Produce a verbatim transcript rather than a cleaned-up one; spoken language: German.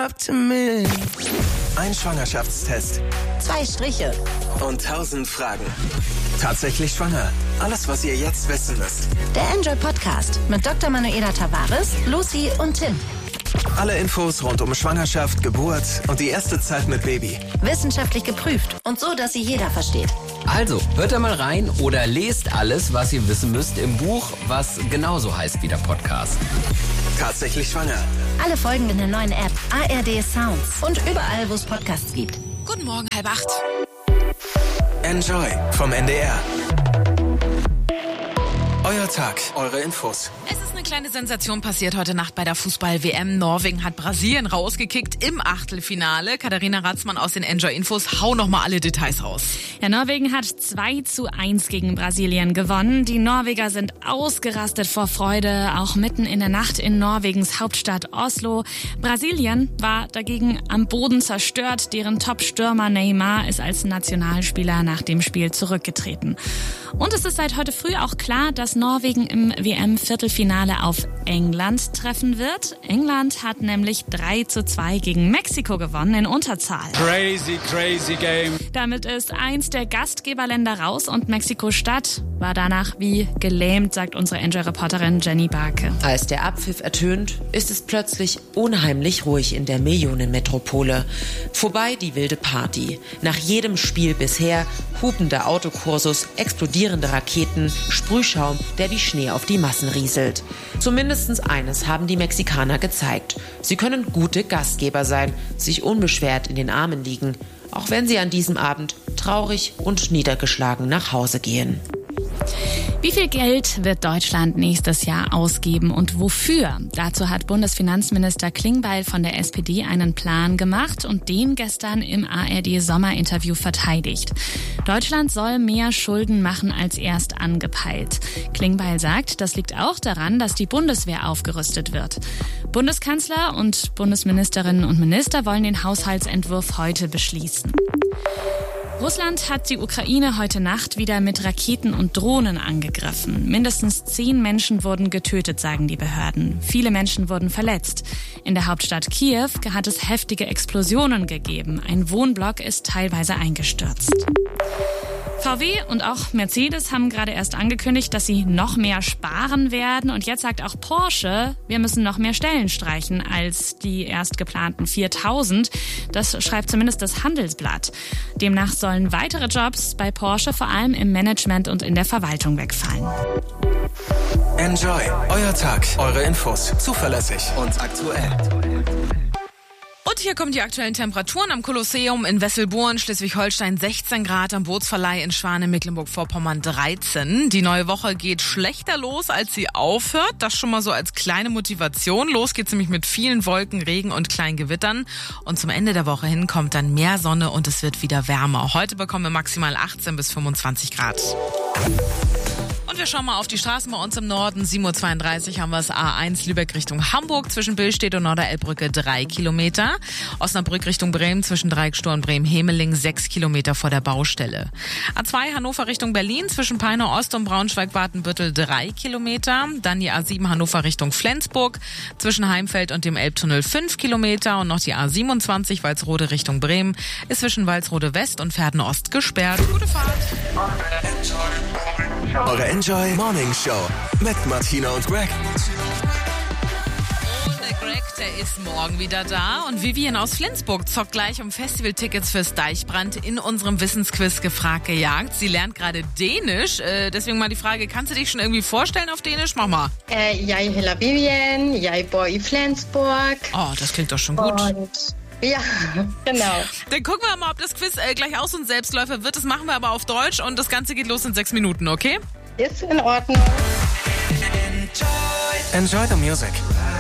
up to me. Ein Schwangerschaftstest. Zwei Striche. Und tausend Fragen. Tatsächlich schwanger. Alles, was ihr jetzt wissen müsst. Der Enjoy Podcast mit Doktor Manuela Tavares, Lucy und Tim. Alle Infos rund um Schwangerschaft, Geburt und die erste Zeit mit Baby. Wissenschaftlich geprüft und so, dass sie jeder versteht. Also, hört da mal rein oder lest alles, was ihr wissen müsst im Buch, was genauso heißt wie der Podcast. Tatsächlich schwanger. Alle Folgen in der neuen App A R D Sounds und überall, wo es Podcasts gibt. Guten Morgen, halb acht. Enjoy vom N D R. Euer Tag, eure Infos. Es ist eine kleine Sensation passiert heute Nacht bei der Fußball-W M. Norwegen hat Brasilien rausgekickt im Achtelfinale. Katharina Ratzmann aus den Enjoy-Infos, hau nochmal alle Details raus. Ja, Norwegen hat zwei zu eins gegen Brasilien gewonnen. Die Norweger sind ausgerastet vor Freude, auch mitten in der Nacht in Norwegens Hauptstadt Oslo. Brasilien war dagegen am Boden zerstört. Deren Top-Stürmer Neymar ist als Nationalspieler nach dem Spiel zurückgetreten. Und es ist seit heute früh auch klar, dass Norwegen im W M-Viertelfinale auf England treffen wird. England hat nämlich drei zu zwei gegen Mexiko gewonnen in Unterzahl. Crazy, crazy game. Damit ist eins der Gastgeberländer raus und Mexiko-Stadt war danach wie gelähmt, sagt unsere Enjoy-Reporterin Jenny Barke. Als der Abpfiff ertönt, ist es plötzlich unheimlich ruhig in der Millionenmetropole. Vorbei die wilde Party. Nach jedem Spiel bisher hupender Autokursus, explodierende Raketen, Sprühschaum, der wie Schnee auf die Massen rieselt. Zumindest eines haben die Mexikaner gezeigt. Sie können gute Gastgeber sein, sich unbeschwert in den Armen liegen, auch wenn sie an diesem Abend traurig und niedergeschlagen nach Hause gehen. Wie viel Geld wird Deutschland nächstes Jahr ausgeben und wofür? Dazu hat Bundesfinanzminister Klingbeil von der S P D einen Plan gemacht und den gestern im A R D-Sommerinterview verteidigt. Deutschland soll mehr Schulden machen als erst angepeilt. Klingbeil sagt, das liegt auch daran, dass die Bundeswehr aufgerüstet wird. Bundeskanzler und Bundesministerinnen und Minister wollen den Haushaltsentwurf heute beschließen. Russland hat die Ukraine heute Nacht wieder mit Raketen und Drohnen angegriffen. Mindestens zehn Menschen wurden getötet, sagen die Behörden. Viele Menschen wurden verletzt. In der Hauptstadt Kiew hat es heftige Explosionen gegeben. Ein Wohnblock ist teilweise eingestürzt. V W und auch Mercedes haben gerade erst angekündigt, dass sie noch mehr sparen werden. Und jetzt sagt auch Porsche, wir müssen noch mehr Stellen streichen als die erst geplanten viertausend. Das schreibt zumindest das Handelsblatt. Demnach sollen weitere Jobs bei Porsche vor allem im Management und in der Verwaltung wegfallen. Enjoy, euer Tag, eure Infos. Zuverlässig und aktuell. Und hier kommen die aktuellen Temperaturen am Kolosseum in Wesselburn, Schleswig-Holstein sechzehn Grad, am Bootsverleih in Schwane, Mecklenburg-Vorpommern dreizehn. Die neue Woche geht schlechter los, als sie aufhört. Das schon mal so als kleine Motivation. Los geht's nämlich mit vielen Wolken, Regen und kleinen Gewittern. Und zum Ende der Woche hin kommt dann mehr Sonne und es wird wieder wärmer. Heute bekommen wir maximal achtzehn bis fünfundzwanzig Grad. Und wir schauen mal auf die Straßen bei uns im Norden. sieben Uhr zweiunddreißig haben wir es A eins Lübeck Richtung Hamburg zwischen Billstedt und Norderelbbrücke drei Kilometer. Osnabrück Richtung Bremen zwischen Dreieckstor und Bremen-Hemeling sechs Kilometer vor der Baustelle. A zwei Hannover Richtung Berlin zwischen Peine Ost und Braunschweig-Watenbüttel drei Kilometer. Dann die A sieben Hannover Richtung Flensburg zwischen Heimfeld und dem Elbtunnel fünf Kilometer. Und noch die A siebenundzwanzig Walsrode Richtung Bremen ist zwischen Walsrode West und Verden Ost gesperrt. Gute Fahrt. Eure Enjoy Morning Show mit Martina und Greg. Und der Greg, der ist morgen wieder da. Und Vivian aus Flensburg zockt gleich um Festivaltickets fürs Deichbrand in unserem Wissensquiz gefragt gejagt. Sie lernt gerade Dänisch. Äh, deswegen mal die Frage, kannst du dich schon irgendwie vorstellen auf Dänisch? Mach mal. Äh, jeg heter Vivian, jeg bor i Flensburg. Oh, das klingt doch schon gut. Und ja, genau. Dann gucken wir mal, ob das Quiz äh, gleich auch so ein Selbstläufer wird. Das machen wir aber auf Deutsch und das Ganze geht los in sechs Minuten, okay? Ist in Ordnung. Enjoy the music.